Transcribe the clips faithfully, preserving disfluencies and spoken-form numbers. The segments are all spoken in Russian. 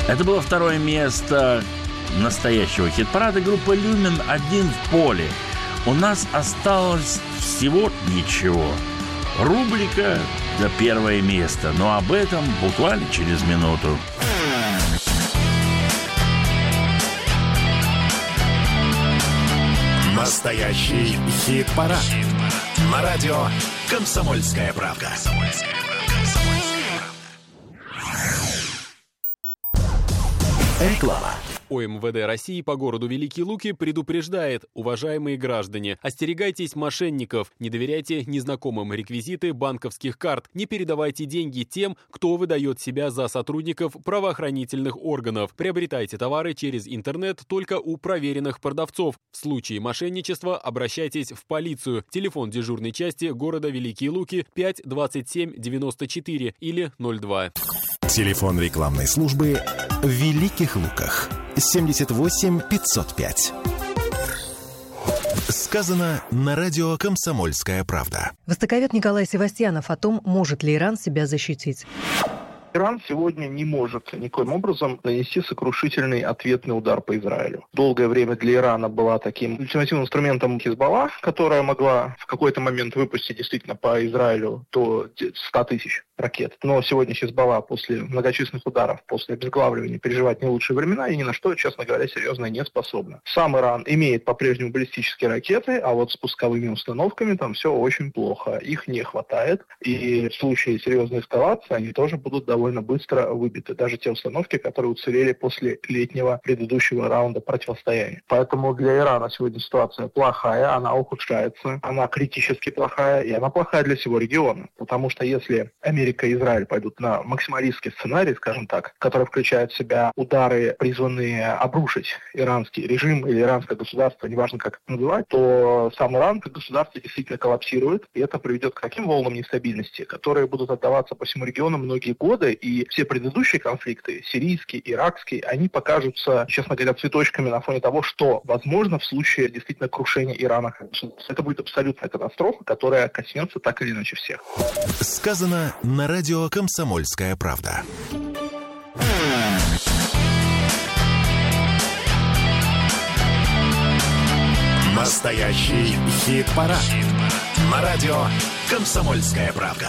Это было второе место настоящего хит-парада группы «Люмен» «Один в поле». У нас осталось всего ничего. Рубрика за первое место, но об этом буквально через минуту. Настоящий хит-парад. Хит-парад. На радио «Комсомольская правда». Реклама. О эм вэ дэ России по городу Великие Луки предупреждает: уважаемые граждане, остерегайтесь мошенников, не доверяйте незнакомым реквизиты банковских карт, не передавайте деньги тем, кто выдает себя за сотрудников правоохранительных органов. Приобретайте товары через интернет только у проверенных продавцов. В случае мошенничества обращайтесь в полицию. Телефон дежурной части города Великие Луки пять двадцать семь девяносто четыре или ноль два. Телефон рекламной службы в Великих Луках семьдесят восемь пятьсот пять. Сказано на радио «Комсомольская правда». Востоковед Николай Севастьянов о том, может ли Иран себя защитить. Иран сегодня не может никоим образом нанести сокрушительный ответный удар по Израилю. Долгое время для Ирана была таким ультимативным инструментом Хизбалла, которая могла в какой-то момент выпустить действительно по Израилю до ста тысяч ракет. Но сегодня Хизбалла после многочисленных ударов, после обезглавливания переживает не лучшие времена и ни на что, честно говоря, серьезно не способна. Сам Иран имеет по-прежнему баллистические ракеты, а вот с пусковыми установками там все очень плохо. Их не хватает, и в случае серьезной эскалации они тоже будут довольно быстро выбиты. Даже те установки, которые уцелели после летнего предыдущего раунда противостояния. Поэтому для Ирана сегодня ситуация плохая, она ухудшается, она критически плохая, и она плохая для всего региона. Потому что если Америка и Израиль пойдут на максималистский сценарий, скажем так, который включает в себя удары, призванные обрушить иранский режим или иранское государство, неважно как это называть, то сам Иран как государство действительно коллапсирует, и это приведет к таким волнам нестабильности, которые будут отдаваться по всему региону многие годы, и все предыдущие конфликты, сирийские, иракские, они покажутся, честно говоря, цветочками на фоне того, что возможно в случае действительно крушения Ирана. Это будет абсолютная катастрофа, которая коснется так или иначе всех. Сказано на радио «Комсомольская правда». Настоящий хит-парад. Хит-парад. На радио «Комсомольская правда».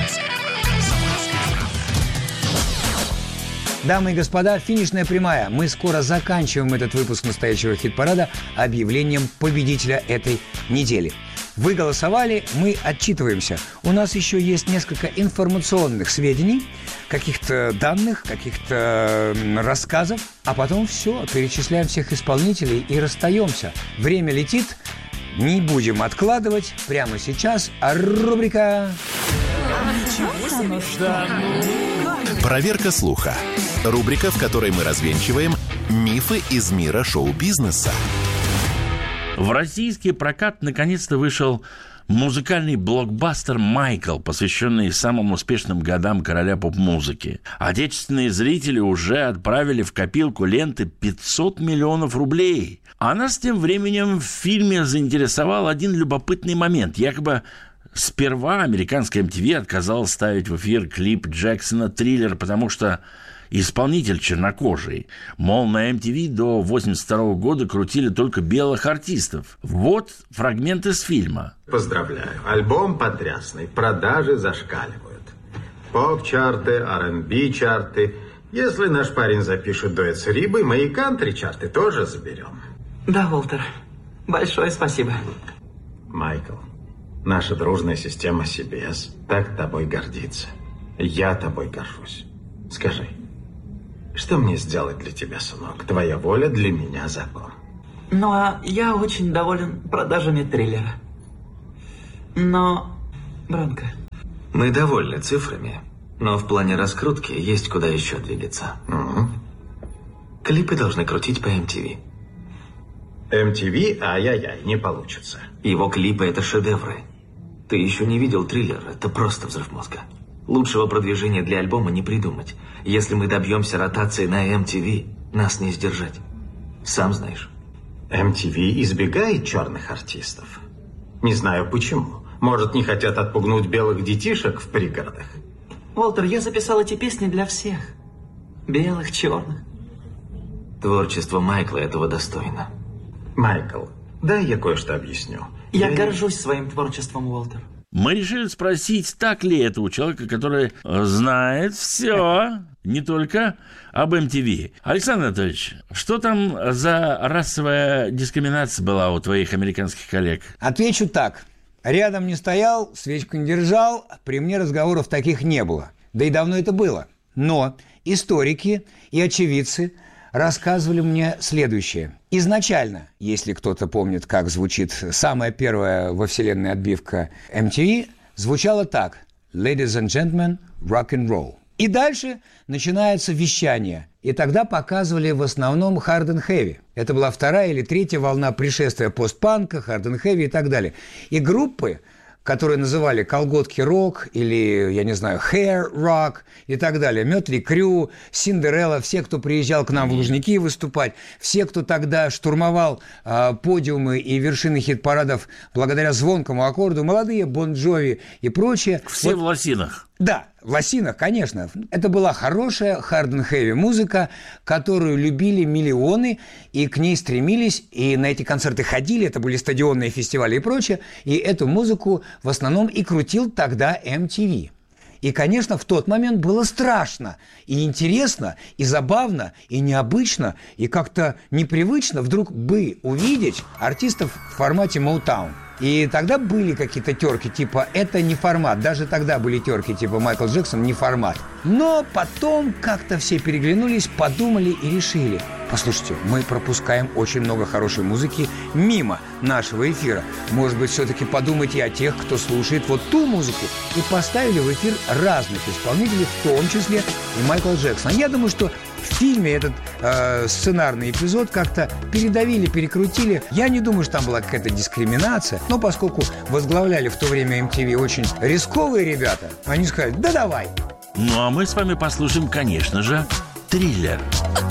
Дамы и господа, финишная прямая. Мы скоро заканчиваем этот выпуск настоящего хит-парада объявлением победителя этой недели. Вы голосовали, мы отчитываемся. У нас еще есть несколько информационных сведений, каких-то данных, каких-то рассказов. А потом все, перечисляем всех исполнителей и расстаемся. Время летит, не будем откладывать. Прямо сейчас рубрика... Проверка слуха. Рубрика, в которой мы развенчиваем мифы из мира шоу-бизнеса. В российский прокат наконец-то вышел музыкальный блокбастер «Майкл», посвященный самым успешным годам короля поп-музыки. Отечественные зрители уже отправили в копилку ленты пятьсот миллионов рублей. А нас тем временем в фильме заинтересовал один любопытный момент. Якобы сперва американская эм ти ви отказалась ставить в эфир клип Джексона «Триллер», потому что исполнитель чернокожий. Мол, на эм ти ви до восемьдесят второго года крутили только белых артистов. Вот фрагмент из фильма. Поздравляю. Альбом потрясный. Продажи зашкаливают. Поп-чарты, ар энд би-чарты. Если наш парень запишет дуэт с Рибой, мы и кантри-чарты тоже заберем. Да, Уолтер. Большое спасибо. Майкл, наша дружная система си би эс так тобой гордится. Я тобой горжусь. Скажи, что мне сделать для тебя, сынок? Твоя воля для меня закон. Ну, а я очень доволен продажами Триллера. Но, Бронко... Мы довольны цифрами, но в плане раскрутки есть куда еще двигаться. Угу. Клипы должны крутить по эм ти ви. эм ти ви, ай-яй-яй, не получится. Его клипы — это шедевры. Ты еще не видел Триллер, это просто взрыв мозга. Лучшего продвижения для альбома не придумать. Если мы добьемся ротации на эм ти ви, нас не сдержать. Сам знаешь. эм ти ви избегает черных артистов. Не знаю почему. Может, не хотят отпугнуть белых детишек в пригородах? Уолтер, я записал эти песни для всех. Белых, черных. Творчество Майкла этого достойно. Майкл, дай я кое-что объясню. Я, я горжусь своим творчеством, Уолтер. Мы решили спросить, так ли это у человека, который знает все, не только об эм ти ви. Александр Анатольевич, что там за расовая дискриминация была у твоих американских коллег? Отвечу так. Рядом не стоял, свечку не держал, при мне разговоров таких не было. Да и давно это было. Но историки и очевидцы рассказывали мне следующее. Изначально, если кто-то помнит, как звучит самая первая во вселенной отбивка эм ти ви, звучало так: «Ladies and gentlemen, rock and roll». И дальше начинается вещание. И тогда показывали в основном hard and heavy. Это была вторая или третья волна пришествия постпанка, hard and heavy и так далее. И группы, которые называли колготки рок или, я не знаю, hair rock и так далее. Мётли Крю, Синдерелла, все, кто приезжал к нам в Лужники выступать, все, кто тогда штурмовал э, подиумы и вершины хит-парадов благодаря звонкому аккорду, молодые, Бон Джови и прочее. Все вот, в лосинах. Да, в лосинах, конечно. Это была хорошая hard and heavy музыка, которую любили миллионы, и к ней стремились, и на эти концерты ходили, это были стадионные фестивали и прочее, и эту музыку в основном и крутил тогда эм ти ви. И, конечно, в тот момент было страшно, и интересно, и забавно, и необычно, и как-то непривычно вдруг бы увидеть артистов в формате Motown. И тогда были какие-то терки, типа «это не формат». Даже тогда были терки, типа «Майкл Джексон не формат». Но потом как-то все переглянулись, подумали и решили: послушайте, мы пропускаем очень много хорошей музыки мимо нашего эфира. Может быть, все-таки подумайте о тех, кто слушает вот ту музыку. И поставили в эфир разных исполнителей, в том числе и Майкла Джексона. Я думаю, что в фильме этот э, сценарный эпизод как-то передавили, перекрутили. Я не думаю, что там была какая-то дискриминация. Но поскольку возглавляли в то время эм ти ви очень рисковые ребята, они сказали: да давай. Ну а мы с вами послушаем, конечно же, «Триллер».